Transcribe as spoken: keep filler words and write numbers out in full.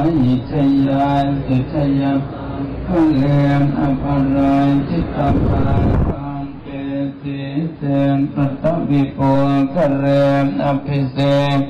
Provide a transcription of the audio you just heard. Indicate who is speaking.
Speaker 1: หิชยาติชยาพระเลมอภรายจิตตาภาคังเกติเตนปัตตวิโกกะเลมอภิเส